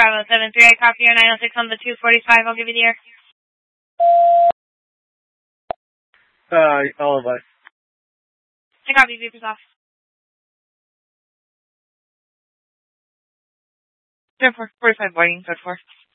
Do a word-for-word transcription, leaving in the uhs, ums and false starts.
Bravo seven three, I copy your nine oh six on the two forty-five. I'll give you the air. Uh, all of us. I copy, beepers off. zero four forty-five boarding, code four.